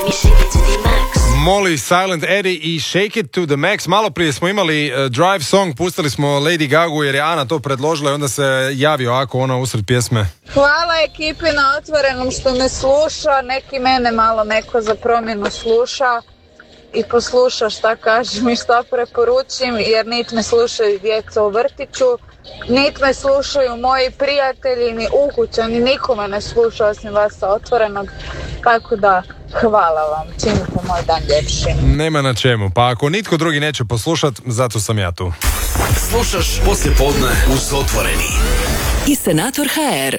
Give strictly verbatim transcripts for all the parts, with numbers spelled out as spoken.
Molly, Silent Eddie i Shake It to the Max. Malo prije smo imali uh, Drive Song, pustili smo Lady Gagu jer je Ana to predložila i onda se javio ako ona usred pjesme. Hvala ekipi na Otvorenom što me sluša, neki mene malo neko za promjenu sluša i posluša šta kažem i šta preporučim, jer nit me slušaju djeca u vrtiću, nit me slušaju moji prijatelji, ni ukućani, nikome ne sluša osim vas sa Otvorenog, tako da hvala vam, činite moj dan ljepšim. Nema na čemu, pa ako nitko drugi neće poslušat, zato sam ja tu. Slušaš Poslijepodne uz Otvoreni. I Senator ha er.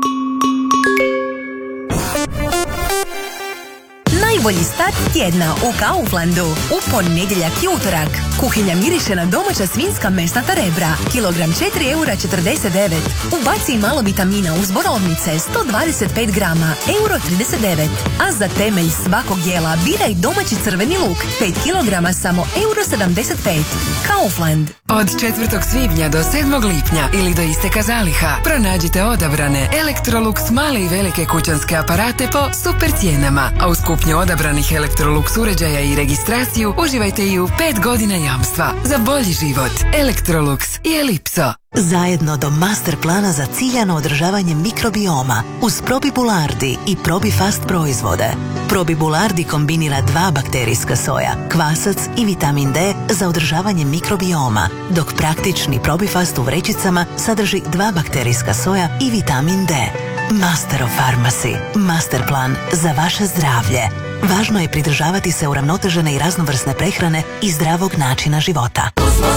Najbolji start tjedna u Kauflandu. U ponedjeljak i utorak. Kuhinja miriše na domaća svinjska mesnata rebra. Kilogram četiri eura četrdeset devet. Ubaci i malo vitamina uz borovnice sto dvadeset pet grama, euro trideset devet. A za temelj svakog jela biraj domaći crveni luk. pet kilograma samo euro sedamdeset pet. Kaufland. Od četvrtog svibnja do sedmog lipnja ili do isteka zaliha pronađite odabrane Electrolux male i velike kućanske aparate po super cijenama, a uz kupnju odabranih Electrolux uređaja i registraciju uživajte i u pet godina jamstva za bolji život. Electrolux i Elipso. Zajedno do master plana za ciljano održavanje mikrobioma uz Probibulardi i Probifast proizvode. Probibulardi kombinira dva bakterijska soja, kvasac i vitamin D za održavanje mikrobioma, dok praktični Probifast u vrećicama sadrži dva bakterijska soja i vitamin D. Master of Pharmacy. Master plan za vaše zdravlje. Važno je pridržavati se uravnotežene i raznovrsne prehrane i zdravog načina života.